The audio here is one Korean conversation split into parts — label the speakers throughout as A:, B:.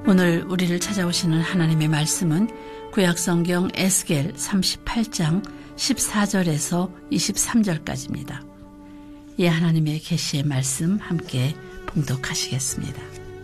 A: 오늘 우리를 찾아오시는 하나님의 말씀은 구약성경 에스겔 38장 14절에서 23절까지입니다. 이 하나님의 계시의 말씀 함께 봉독하시겠습니다.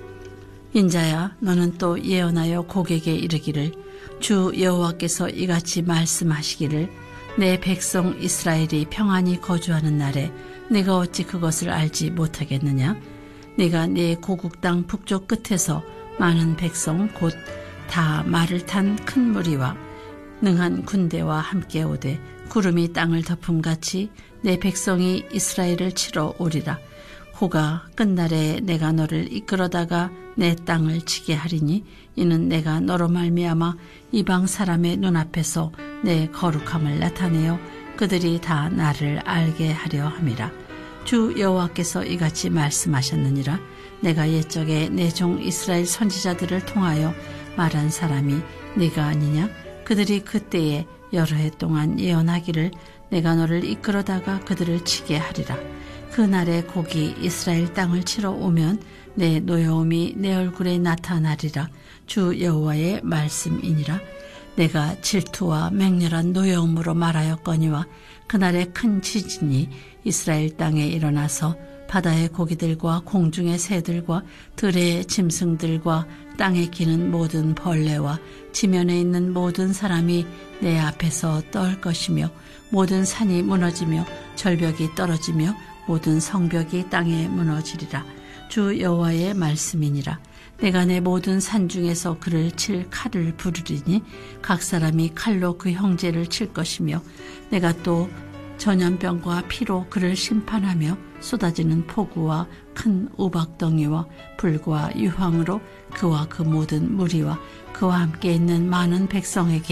A: 인자야, 너는 또 예언하여 고객에 이르기를, 주 여호와께서 이같이 말씀하시기를, 내 백성 이스라엘이 평안히 거주하는 날에 네가 어찌 그것을 알지 못하겠느냐? 네가 네 고국 땅 북쪽 끝에서 많은 백성 곧 다 말을 탄 큰 무리와 능한 군대와 함께 오되 구름이 땅을 덮음같이 내 백성이 이스라엘을 치러 오리라. 호가 끝날에 내가 너를 이끌어다가 내 땅을 치게 하리니 이는 내가 너로 말미암아 이방 사람의 눈앞에서 내 거룩함을 나타내어 그들이 다 나를 알게 하려 함이라. 주 여호와께서 이같이 말씀하셨느니라. 내가 옛적에 내 종 이스라엘 선지자들을 통하여 말한 사람이 네가 아니냐? 그들이 그때에 여러 해 동안 예언하기를 내가 너를 이끌어다가 그들을 치게 하리라. 그 날에 곡이 이스라엘 땅을 치러 오면 내 노여움이 내 얼굴에 나타나리라. 주 여호와의 말씀이니라. 내가 질투와 맹렬한 노여움으로 말하였거니와 그날에 큰 지진이 이스라엘 땅에 일어나서 바다의 고기들과 공중의 새들과 들의 짐승들과 땅에 기는 모든 벌레와 지면에 있는 모든 사람이 내 앞에서 떨 것이며 모든 산이 무너지며 절벽이 떨어지며 모든 성벽이 땅에 무너지리라. 주 여호와의 말씀이니라. 내가 내 모든 산 중에서 그를 칠 칼을 부르리니 각 사람이 칼로 그 형제를 칠 것이며 내가 또 전염병과 피로 그를 심판하며 쏟아지는 폭우와 큰 우박덩이와 불과 유황으로 그와 그 모든 무리와 그와 함께 있는 많은 백성에게